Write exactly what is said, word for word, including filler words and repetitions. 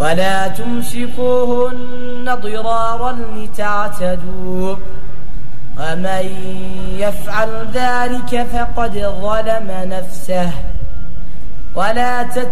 ولا تمسكوهن ضرارا لتعتدوا ومن يفعل ذلك فقد ظلم نفسه ولا تتبعوا